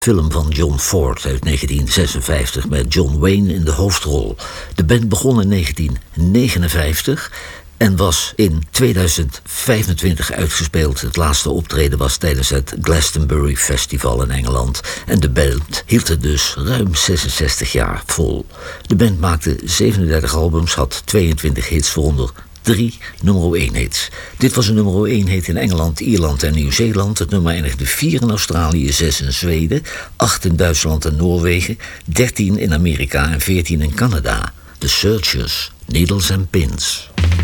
Film van John Ford uit 1956 met John Wayne in de hoofdrol. De band begon in 1959 en was in 2025 uitgespeeld. Het laatste optreden was tijdens het Glastonbury Festival in Engeland. En de band hield het dus ruim 66 jaar vol. De band maakte 37 albums, had 22 hits, waaronder 3 nummer 1 hits. Dit was een nummer 1 hit in Engeland, Ierland en Nieuw-Zeeland. Het nummer eindigde 4 in Australië, 6 in Zweden, 8 in Duitsland en Noorwegen, 13 in Amerika en 14 in Canada. The Searchers, Needles and Pins.